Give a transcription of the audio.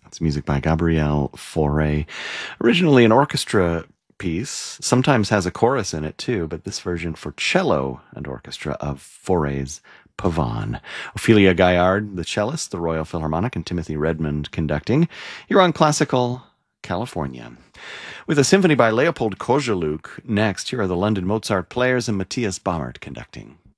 It's music by Gabriel Fauré. Originally an orchestra piece, sometimes has a chorus in it too, but this version for cello and orchestra of Fauré's Pavane. Ophelia Gaillard, the cellist, the Royal Philharmonic, and Timothy Redmond conducting. You're on Classical California. With a symphony by Leopold Kozeluk next, here are the London Mozart Players and Matthias Baumert conducting.